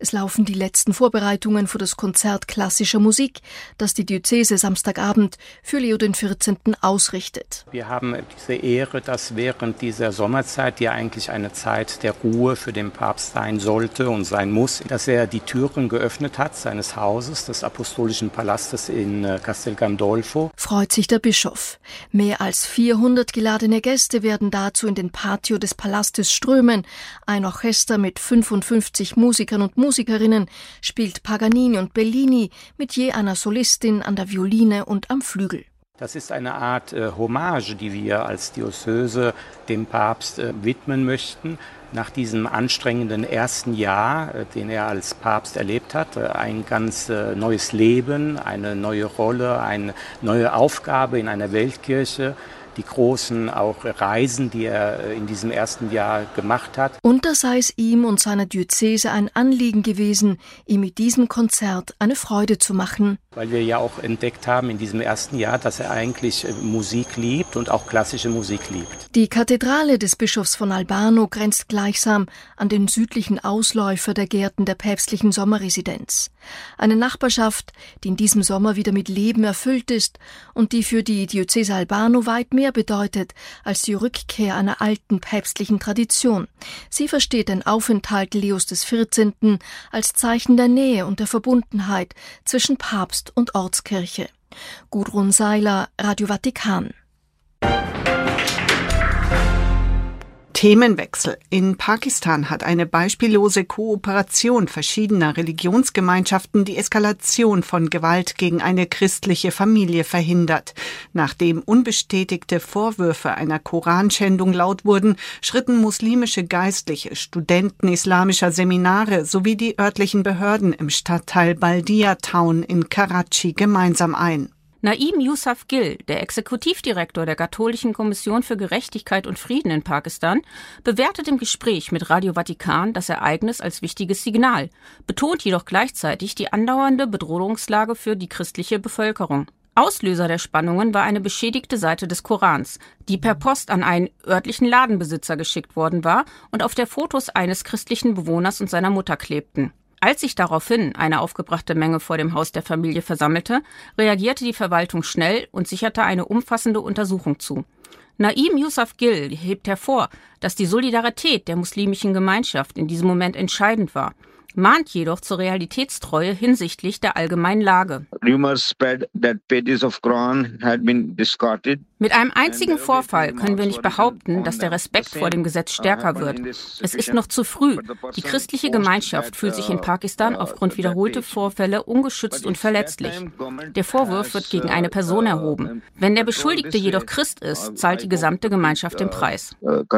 Es laufen die letzten Vorbereitungen für das Konzert klassischer Musik, das die Diözese Samstagabend für Leo XIV. Ausrichtet. Wir haben diese Ehre, dass während dieser Sommerzeit, die eigentlich eine Zeit der Ruhe für den Papst sein sollte und sein muss, dass er die Türen geöffnet hat seines Hauses, des Apostolischen Palastes in Castel Gandolfo. Freut sich der Bischof. Mehr als 400 geladene Gäste werden dazu in den Patio des Palastes strömen. Ein Orchester mit 55 Musikern und Musikerinnen spielt Paganini und Bellini mit je einer Solistin an der Violine und am Flügel. Das ist eine Art Hommage, die wir als Diözese dem Papst widmen möchten. Nach diesem anstrengenden ersten Jahr, den er als Papst erlebt hat, ein ganz neues Leben, eine neue Rolle, eine neue Aufgabe in einer Weltkirche. Die großen auch Reisen, die er in diesem ersten Jahr gemacht hat. Und da sei es ihm und seiner Diözese ein Anliegen gewesen, ihm mit diesem Konzert eine Freude zu machen. Weil wir ja auch entdeckt haben in diesem ersten Jahr, dass er eigentlich Musik liebt und auch klassische Musik liebt. Die Kathedrale des Bischofs von Albano grenzt gleichsam an den südlichen Ausläufer der Gärten der päpstlichen Sommerresidenz. Eine Nachbarschaft, die in diesem Sommer wieder mit Leben erfüllt ist und die für die Diözese Albano weit mehr bedeutet als die Rückkehr einer alten päpstlichen Tradition. Sie versteht den Aufenthalt Leos XIV. Als Zeichen der Nähe und der Verbundenheit zwischen Papst und Ortskirche. Gudrun Seiler, Radio Vatikan. Themenwechsel. In Pakistan hat eine beispiellose Kooperation verschiedener Religionsgemeinschaften die Eskalation von Gewalt gegen eine christliche Familie verhindert. Nachdem unbestätigte Vorwürfe einer Koranschändung laut wurden, schritten muslimische Geistliche, Studenten islamischer Seminare sowie die örtlichen Behörden im Stadtteil Baldia Town in Karachi gemeinsam ein. Naim Yousaf Gill, der Exekutivdirektor der Katholischen Kommission für Gerechtigkeit und Frieden in Pakistan, bewertet im Gespräch mit Radio Vatikan das Ereignis als wichtiges Signal, betont jedoch gleichzeitig die andauernde Bedrohungslage für die christliche Bevölkerung. Auslöser der Spannungen war eine beschädigte Seite des Korans, die per Post an einen örtlichen Ladenbesitzer geschickt worden war und auf der Fotos eines christlichen Bewohners und seiner Mutter klebten. Als sich daraufhin eine aufgebrachte Menge vor dem Haus der Familie versammelte, reagierte die Verwaltung schnell und sicherte eine umfassende Untersuchung zu. Naim Yousaf Gill hebt hervor, dass die Solidarität der muslimischen Gemeinschaft in diesem Moment entscheidend war, mahnt jedoch zur Realitätstreue hinsichtlich der allgemeinen Lage. Mit einem einzigen Vorfall können wir nicht behaupten, dass der Respekt vor dem Gesetz stärker wird. Es ist noch zu früh. Die christliche Gemeinschaft fühlt sich in Pakistan aufgrund wiederholter Vorfälle ungeschützt und verletzlich. Der Vorwurf wird gegen eine Person erhoben. Wenn der Beschuldigte jedoch Christ ist, zahlt die gesamte Gemeinschaft den Preis.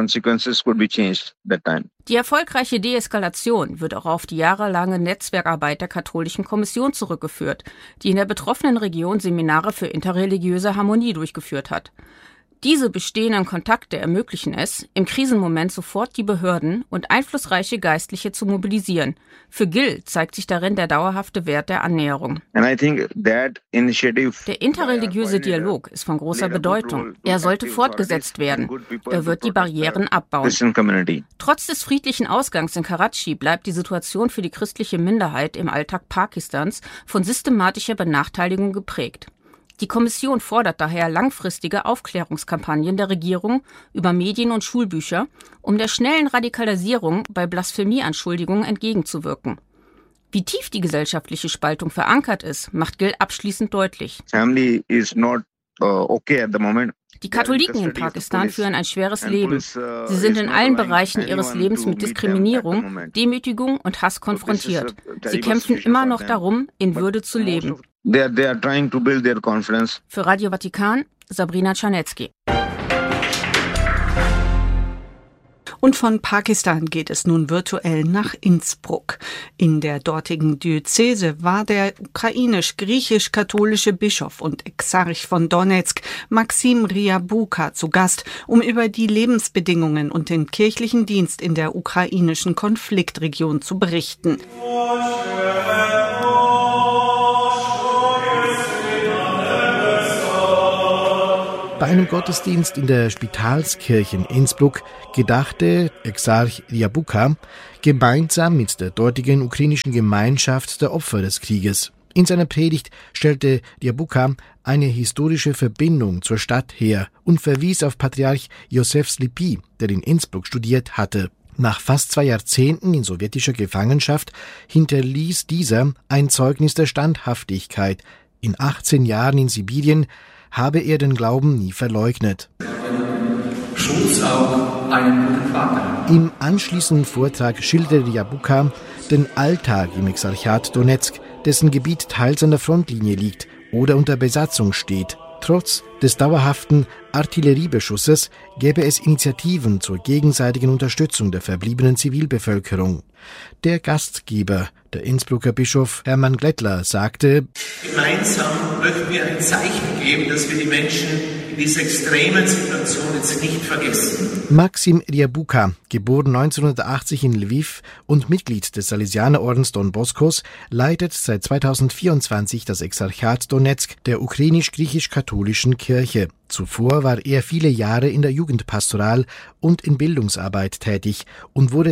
Die erfolgreiche Deeskalation wird auch auf die jahrelange Netzwerkarbeit der Katholischen Kommission zurückgeführt, die in der betroffenen Region Seminare für interreligiöse Harmonie durchgeführt hat. Diese bestehenden Kontakte ermöglichen es, im Krisenmoment sofort die Behörden und einflussreiche Geistliche zu mobilisieren. Für Gill zeigt sich darin der dauerhafte Wert der Annäherung. Der interreligiöse Dialog ist von großer Bedeutung. Er sollte fortgesetzt werden. Er wird die Barrieren abbauen. Trotz des friedlichen Ausgangs in Karachi bleibt die Situation für die christliche Minderheit im Alltag Pakistans von systematischer Benachteiligung geprägt. Die Kommission fordert daher langfristige Aufklärungskampagnen der Regierung über Medien und Schulbücher, um der schnellen Radikalisierung bei Blasphemieanschuldigungen entgegenzuwirken. Wie tief die gesellschaftliche Spaltung verankert ist, macht Gill abschließend deutlich. Die Katholiken in Pakistan führen ein schweres Leben. Sie sind in allen Bereichen ihres Lebens mit Diskriminierung, Demütigung und Hass konfrontiert. Sie kämpfen immer noch darum, in Würde zu leben. Für Radio Vatikan, Sabrina Czarnecki. Und von Pakistan geht es nun virtuell nach Innsbruck. In der dortigen Diözese war der ukrainisch-griechisch-katholische Bischof und Exarch von Donezk, Maxim Ryabuka, zu Gast, um über die Lebensbedingungen und den kirchlichen Dienst in der ukrainischen Konfliktregion zu berichten. Bei einem Gottesdienst in der Spitalskirche in Innsbruck gedachte Exarch Ryabuka gemeinsam mit der dortigen ukrainischen Gemeinschaft der Opfer des Krieges. In seiner Predigt stellte Ryabuka eine historische Verbindung zur Stadt her und verwies auf Patriarch Josef Slipy, der in Innsbruck studiert hatte. Nach fast 2 Jahrzehnten in sowjetischer Gefangenschaft hinterließ dieser ein Zeugnis der Standhaftigkeit. In 18 Jahren in Sibirien habe er den Glauben nie verleugnet. Schutz auch einen guten Vater. Im anschließenden Vortrag schilderte Ryabuka den Alltag im Exarchat Donezk, dessen Gebiet teils an der Frontlinie liegt oder unter Besatzung steht. Trotz des dauerhaften Artilleriebeschusses gäbe es Initiativen zur gegenseitigen Unterstützung der verbliebenen Zivilbevölkerung. Der Gastgeber, der Innsbrucker Bischof Hermann Glättler, sagte: Gemeinsam möchten wir ein Zeichen geben, dass wir die Menschen in dieser extremen Situation jetzt nicht vergessen. Maxim Ryabuka, geboren 1980 in Lviv und Mitglied des Salesianerordens Don Boscos, leitet seit 2024 das Exarchat Donezk der ukrainisch-griechisch-katholischen Kirche. Zuvor war er viele Jahre in der Jugendpastoral und in Bildungsarbeit tätig und wurde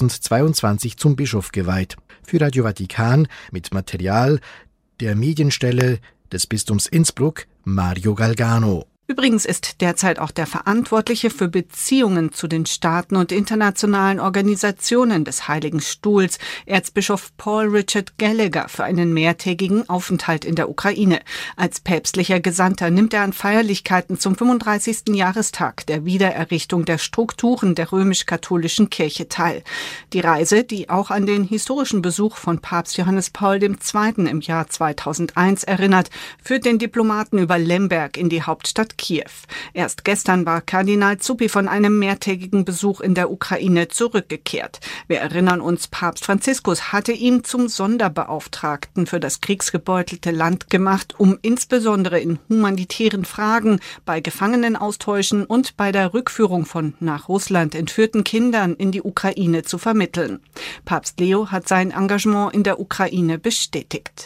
2022 zum Bischof geweiht. Für Radio Vatikan mit Material der Medienstelle des Bistums Innsbruck Mario Galgano. Übrigens ist derzeit auch der Verantwortliche für Beziehungen zu den Staaten und internationalen Organisationen des Heiligen Stuhls, Erzbischof Paul Richard Gallagher, für einen mehrtägigen Aufenthalt in der Ukraine. Als päpstlicher Gesandter nimmt er an Feierlichkeiten zum 35. Jahrestag der Wiedererrichtung der Strukturen der römisch-katholischen Kirche teil. Die Reise, die auch an den historischen Besuch von Papst Johannes Paul II. Im Jahr 2001 erinnert, führt den Diplomaten über Lemberg in die Hauptstadt Kiew. Erst gestern war Kardinal Zuppi von einem mehrtägigen Besuch in der Ukraine zurückgekehrt. Wir erinnern uns, Papst Franziskus hatte ihn zum Sonderbeauftragten für das kriegsgebeutelte Land gemacht, um insbesondere in humanitären Fragen, bei Gefangenenaustauschen und bei der Rückführung von nach Russland entführten Kindern in die Ukraine zu vermitteln. Papst Leo hat sein Engagement in der Ukraine bestätigt.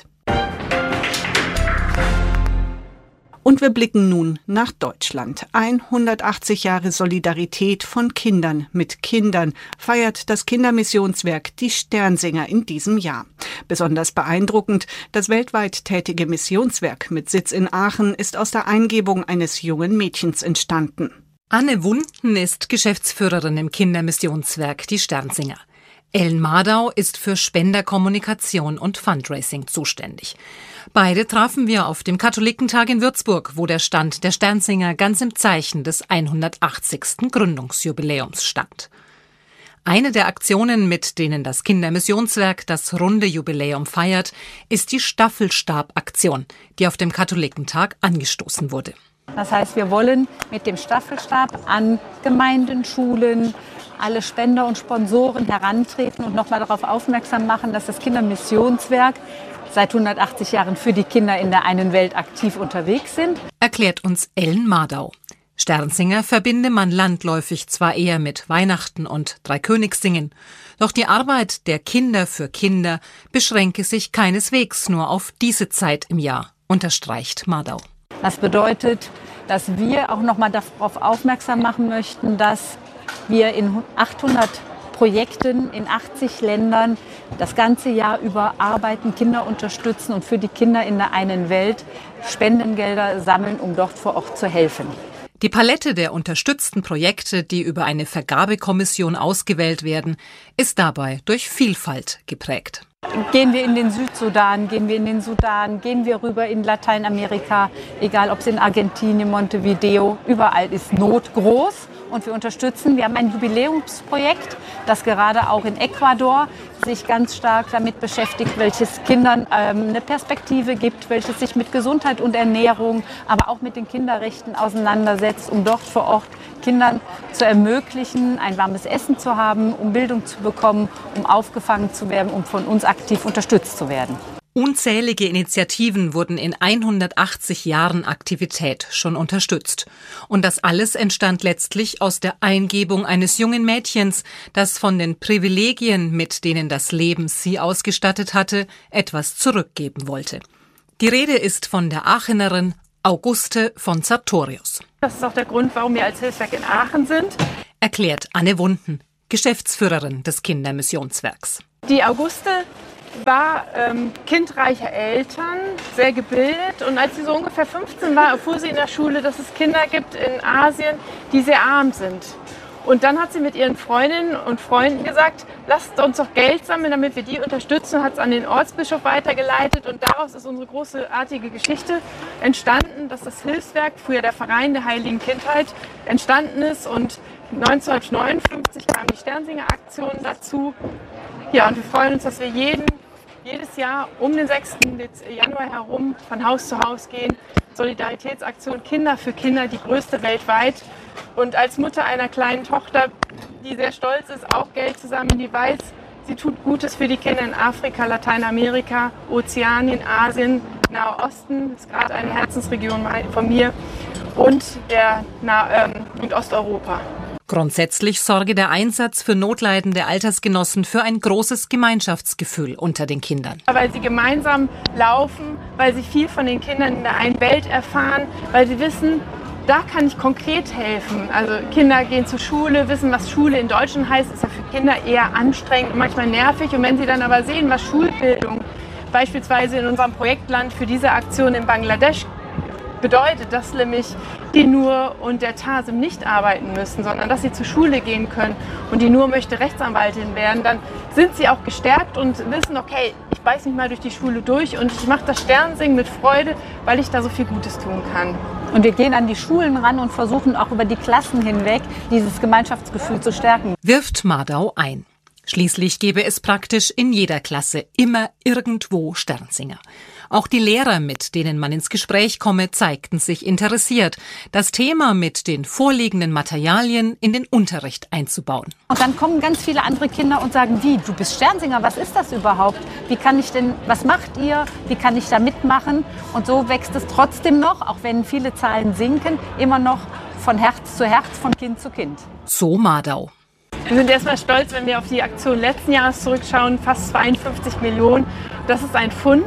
Und wir blicken nun nach Deutschland. 180 Jahre Solidarität von Kindern mit Kindern feiert das Kindermissionswerk Die Sternsinger in diesem Jahr. Besonders beeindruckend, das weltweit tätige Missionswerk mit Sitz in Aachen ist aus der Eingebung eines jungen Mädchens entstanden. Anne Wunden ist Geschäftsführerin im Kindermissionswerk Die Sternsinger. Ellen Mardau ist für Spenderkommunikation und Fundraising zuständig. Beide trafen wir auf dem Katholikentag in Würzburg, wo der Stand der Sternsinger ganz im Zeichen des 180. Gründungsjubiläums stand. Eine der Aktionen, mit denen das Kindermissionswerk das runde Jubiläum feiert, ist die Staffelstab-Aktion, die auf dem Katholikentag angestoßen wurde. Das heißt, wir wollen mit dem Staffelstab an Gemeinden, Schulen, alle Spender und Sponsoren herantreten und nochmal darauf aufmerksam machen, dass das Kindermissionswerk seit 180 Jahren für die Kinder in der einen Welt aktiv unterwegs sind. Erklärt uns Ellen Mardau. Sternsinger verbinde man landläufig zwar eher mit Weihnachten und Dreikönigssingen, doch die Arbeit der Kinder für Kinder beschränke sich keineswegs nur auf diese Zeit im Jahr, unterstreicht Mardau. Das bedeutet, dass wir auch nochmal darauf aufmerksam machen möchten, dass wir in 800 Projekten in 80 Ländern das ganze Jahr über arbeiten, Kinder unterstützen und für die Kinder in der einen Welt Spendengelder sammeln, um dort vor Ort zu helfen. Die Palette der unterstützten Projekte, die über eine Vergabekommission ausgewählt werden, ist dabei durch Vielfalt geprägt. Gehen wir in den Südsudan, gehen wir in den Sudan, gehen wir rüber in Lateinamerika, egal ob es in Argentinien, Montevideo, überall ist Not groß. Und wir unterstützen. Wir haben ein Jubiläumsprojekt, das gerade auch in Ecuador sich ganz stark damit beschäftigt, welches Kindern eine Perspektive gibt, welches sich mit Gesundheit und Ernährung, aber auch mit den Kinderrechten auseinandersetzt, um dort vor Ort Kindern zu ermöglichen, ein warmes Essen zu haben, um Bildung zu bekommen, um aufgefangen zu werden, um von uns aktiv unterstützt zu werden. Unzählige Initiativen wurden in 180 Jahren Aktivität schon unterstützt. Und das alles entstand letztlich aus der Eingebung eines jungen Mädchens, das von den Privilegien, mit denen das Leben sie ausgestattet hatte, etwas zurückgeben wollte. Die Rede ist von der Aachenerin Auguste von Sartorius. Das ist auch der Grund, warum wir als Hilfswerk in Aachen sind. Erklärt Anne Wunden, Geschäftsführerin des Kindermissionswerks. Die Auguste war Kind reicher Eltern, sehr gebildet. Und als sie so ungefähr 15 war, erfuhr sie in der Schule, dass es Kinder gibt in Asien, die sehr arm sind. Und dann hat sie mit ihren Freundinnen und Freunden gesagt, lasst uns doch Geld sammeln, damit wir die unterstützen. Hat es an den Ortsbischof weitergeleitet. Und daraus ist unsere großartige Geschichte entstanden, dass das Hilfswerk, früher der Verein der Heiligen Kindheit, entstanden ist. Und 1959 kam die Sternsinger-Aktion dazu. Ja, und wir freuen uns, dass wir jedes Jahr um den 6. Januar herum von Haus zu Haus gehen. Solidaritätsaktion Kinder für Kinder, die größte weltweit. Und als Mutter einer kleinen Tochter, die sehr stolz ist, auch Geld zu sammeln, die weiß, sie tut Gutes für die Kinder in Afrika, Lateinamerika, Ozeanien, Asien, Nahe Osten, ist gerade eine Herzensregion von mir, und Osteuropa. Grundsätzlich sorge der Einsatz für notleidende Altersgenossen für ein großes Gemeinschaftsgefühl unter den Kindern. Weil sie gemeinsam laufen, weil sie viel von den Kindern in der einen Welt erfahren, weil sie wissen, da kann ich konkret helfen. Also Kinder gehen zur Schule, wissen, was Schule in Deutschland heißt, ist ja für Kinder eher anstrengend und manchmal nervig. Und wenn sie dann aber sehen, was Schulbildung beispielsweise in unserem Projektland für diese Aktion in Bangladesch bedeutet, dass nämlich die Nur und der Tasim nicht arbeiten müssen, sondern dass sie zur Schule gehen können und die Nur möchte Rechtsanwältin werden, dann sind sie auch gestärkt und wissen, okay, ich beiß mich mal durch die Schule durch und ich mache das Sternsingen mit Freude, weil ich da so viel Gutes tun kann. Und wir gehen an die Schulen ran und versuchen auch über die Klassen hinweg dieses Gemeinschaftsgefühl zu stärken. Wirft Mardau ein. Schließlich gäbe es praktisch in jeder Klasse immer irgendwo Sternsinger. Auch die Lehrer, mit denen man ins Gespräch komme, zeigten sich interessiert, das Thema mit den vorliegenden Materialien in den Unterricht einzubauen. Und dann kommen ganz viele andere Kinder und sagen, wie, du bist Sternsinger, was ist das überhaupt? Wie kann ich denn, was macht ihr? Wie kann ich da mitmachen? Und so wächst es trotzdem noch, auch wenn viele Zahlen sinken, immer noch von Herz zu Herz, von Kind zu Kind. So Mardau. Wir sind erstmal stolz, wenn wir auf die Aktion letzten Jahres zurückschauen, fast 52 Millionen. Das ist ein Pfund.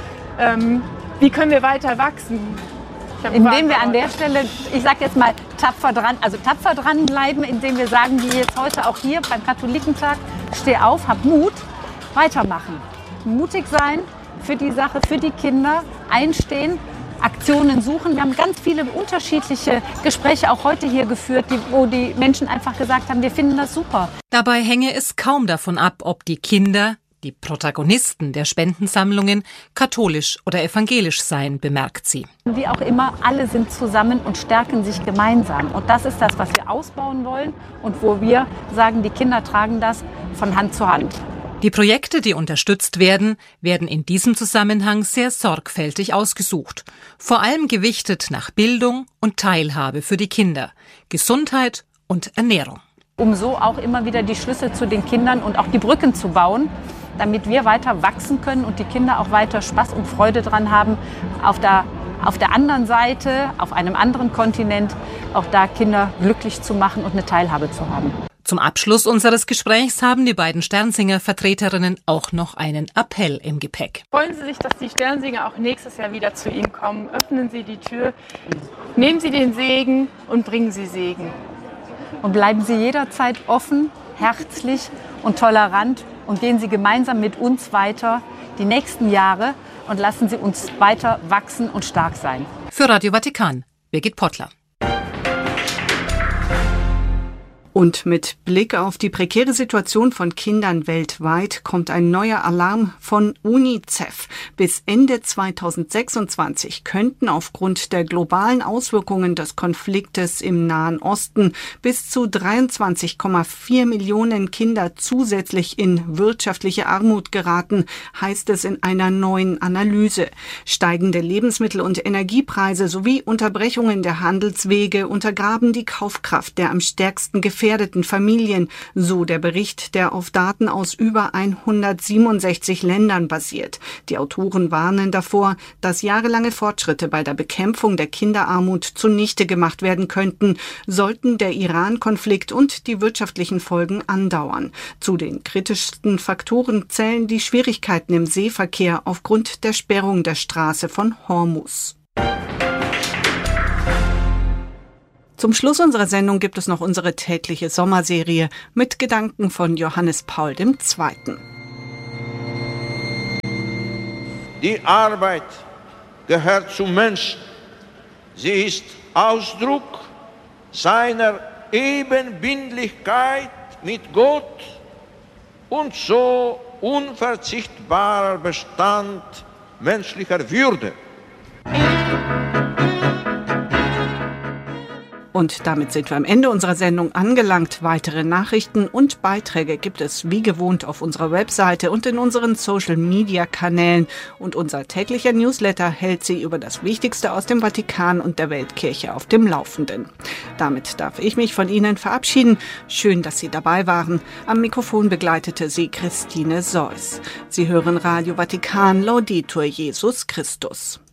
Wie können wir weiter wachsen? Indem wir an der Stelle, ich sage jetzt mal, tapfer dranbleiben, indem wir sagen, wie jetzt heute auch hier beim Katholikentag, steh auf, hab Mut, weitermachen. Mutig sein für die Sache, für die Kinder, einstehen, Aktionen suchen. Wir haben ganz viele unterschiedliche Gespräche auch heute hier geführt, wo die Menschen einfach gesagt haben, wir finden das super. Dabei hänge es kaum davon ab, ob die Kinder, die Protagonisten der Spendensammlungen, katholisch oder evangelisch seien, bemerkt sie. Wie auch immer, alle sind zusammen und stärken sich gemeinsam. Und das ist das, was wir ausbauen wollen und wo wir sagen, die Kinder tragen das von Hand zu Hand. Die Projekte, die unterstützt werden, werden in diesem Zusammenhang sehr sorgfältig ausgesucht. Vor allem gewichtet nach Bildung und Teilhabe für die Kinder, Gesundheit und Ernährung. Um so auch immer wieder die Schlüsse zu den Kindern und auch die Brücken zu bauen, damit wir weiter wachsen können und die Kinder auch weiter Spaß und Freude dran haben, auf der anderen Seite, auf einem anderen Kontinent, auch da Kinder glücklich zu machen und eine Teilhabe zu haben. Zum Abschluss unseres Gesprächs haben die beiden Sternsinger-Vertreterinnen auch noch einen Appell im Gepäck. Freuen Sie sich, dass die Sternsinger auch nächstes Jahr wieder zu Ihnen kommen. Öffnen Sie die Tür, nehmen Sie den Segen und bringen Sie Segen. Und bleiben Sie jederzeit offen, herzlich und tolerant und gehen Sie gemeinsam mit uns weiter die nächsten Jahre und lassen Sie uns weiter wachsen und stark sein. Für Radio Vatikan, Birgit Pottler. Und mit Blick auf die prekäre Situation von Kindern weltweit kommt ein neuer Alarm von UNICEF. Bis Ende 2026 könnten aufgrund der globalen Auswirkungen des Konfliktes im Nahen Osten bis zu 23,4 Millionen Kinder zusätzlich in wirtschaftliche Armut geraten, heißt es in einer neuen Analyse. Steigende Lebensmittel- und Energiepreise sowie Unterbrechungen der Handelswege untergraben die Kaufkraft der am stärksten gefährdeten Familien, so der Bericht, der auf Daten aus über 167 Ländern basiert. Die Autoren warnen davor, dass jahrelange Fortschritte bei der Bekämpfung der Kinderarmut zunichte gemacht werden könnten, sollten der Iran-Konflikt und die wirtschaftlichen Folgen andauern. Zu den kritischsten Faktoren zählen die Schwierigkeiten im Seeverkehr aufgrund der Sperrung der Straße von Hormuz. Zum Schluss unserer Sendung gibt es noch unsere tägliche Sommerserie mit Gedanken von Johannes Paul II. Die Arbeit gehört zum Menschen. Sie ist Ausdruck seiner Ebenbildlichkeit mit Gott und so unverzichtbarer Bestand menschlicher Würde. Und damit sind wir am Ende unserer Sendung angelangt. Weitere Nachrichten und Beiträge gibt es wie gewohnt auf unserer Webseite und in unseren Social-Media-Kanälen. Und unser täglicher Newsletter hält Sie über das Wichtigste aus dem Vatikan und der Weltkirche auf dem Laufenden. Damit darf ich mich von Ihnen verabschieden. Schön, dass Sie dabei waren. Am Mikrofon begleitete Sie Christine Seuss. Sie hören Radio Vatikan, Laudetur Jesus Christus.